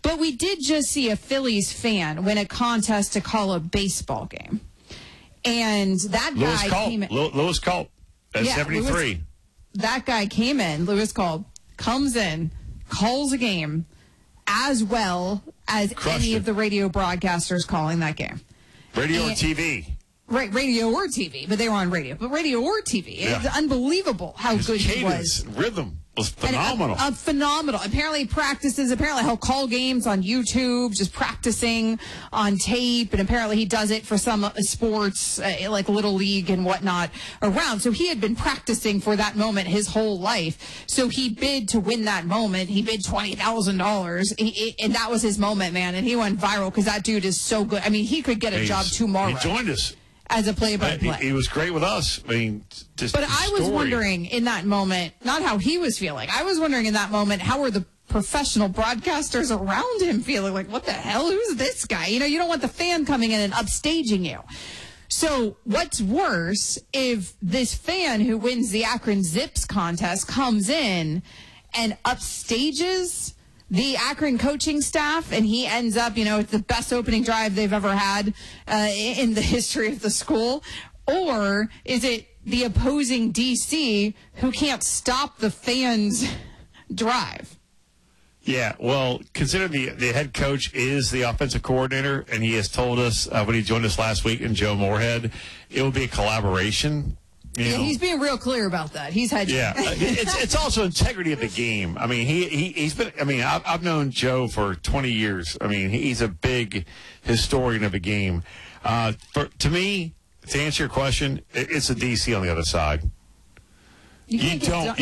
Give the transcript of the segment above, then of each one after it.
But we did just see a Phillies fan win a contest to call a baseball game. And that guy came in. Lewis Culp at 73. That guy came in, Lewis Culp, comes in, calls a game as well as any of the radio broadcasters calling that game. Radio or TV. Right, radio or TV, but they were on radio. But radio or TV. Yeah. It's unbelievable how good he was. Rhythm was phenomenal. Phenomenal. Apparently he'll call games on YouTube, just practicing on tape, and apparently he does it for some sports, like Little League and whatnot around. So he had been practicing for that moment his whole life. So he bid to win that moment. He bid $20,000, and that was his moment, man. And he went viral because that dude is so good. I mean, he could get a job tomorrow. He joined us. As a play-by-play. He was great with us. I mean, But I was wondering in that moment, not how he was feeling. I was wondering in that moment, how were the professional broadcasters around him feeling? Like, what the hell? Who's this guy? You know, you don't want the fan coming in and upstaging you. So what's worse if this fan who wins the Akron Zips contest comes in and upstages the Akron coaching staff, and he ends up, it's the best opening drive they've ever had in the history of the school? Or is it the opposing DC who can't stop the fans' drive? Yeah, well, consider the head coach is the offensive coordinator, and he has told us when he joined us last week, and Joe Moorhead, it will be a collaboration. He's being real clear about that. He's had. Yeah, it's also integrity of the game. I mean, he's been. I mean, I've known Joe for 20 years. I mean, he's a big historian of the game. To me, to answer your question, it's a DC on the other side. You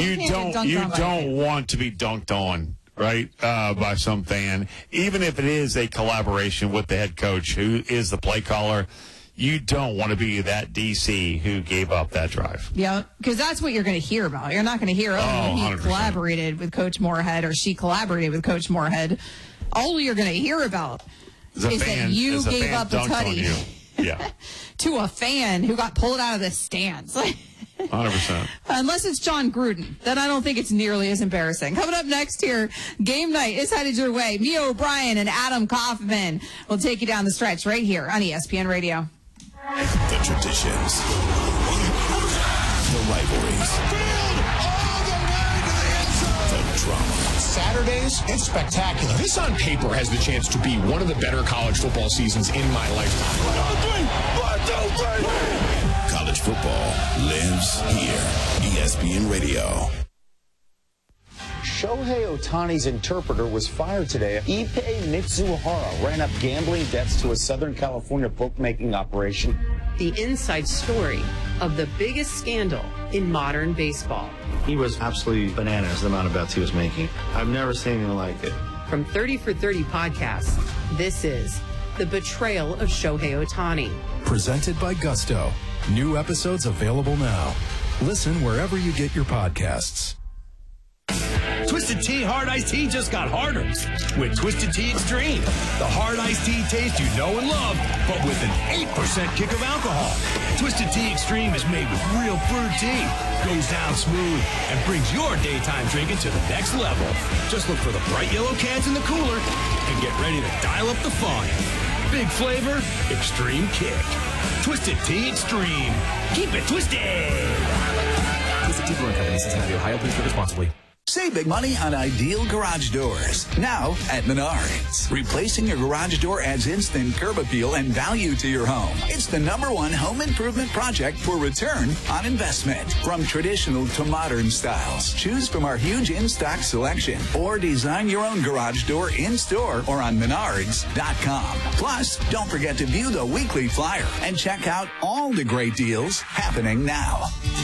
don't want to be dunked on, right, by some fan, even if it is a collaboration with the head coach who is the play caller. You don't want to be that DC who gave up that drive. Yeah, because that's what you're going to hear about. You're not going to hear, he collaborated with Coach Moorhead or she collaborated with Coach Moorhead. All you're going to hear about is that you gave up a tutty to a fan who got pulled out of the stands. 100%. Unless it's John Gruden. Then I don't think it's nearly as embarrassing. Coming up next here, game night is headed your way. Mia O'Brien and Adam Kaufman will take you down the stretch right here on ESPN Radio. The traditions, the rivalries, the drama. Saturdays, it's spectacular. This on paper has the chance to be one of the better college football seasons in my lifetime. College football lives here. ESPN Radio. Shohei Ohtani's interpreter was fired today. Ippei Mitsuhara ran up gambling debts to a Southern California bookmaking operation. The inside story of the biggest scandal in modern baseball. He was absolutely bananas, the amount of bets he was making. I've never seen anything like it. From 30 for 30 podcasts, this is The Betrayal of Shohei Ohtani. Presented by Gusto. New episodes available now. Listen wherever you get your podcasts. Twisted Tea Hard Iced Tea just got harder with Twisted Tea Extreme. The hard iced tea taste you know and love, but with an 8% kick of alcohol. Twisted Tea Extreme is made with real brewed tea, goes down smooth, and brings your daytime drinking to the next level. Just look for the bright yellow cans in the cooler and get ready to dial up the fun. Big flavor, extreme kick. Twisted Tea Extreme. Keep it twisted. Twisted Tea Brewing Company, Cincinnati, Ohio. Please drink responsibly. Save big money on Ideal Garage Doors. Now at Menards. Replacing your garage door adds instant curb appeal and value to your home. It's the #1 home improvement project for return on investment. From traditional to modern styles, choose from our huge in-stock selection or design your own garage door in-store or on Menards.com. Plus, don't forget to view the weekly flyer and check out all the great deals happening now.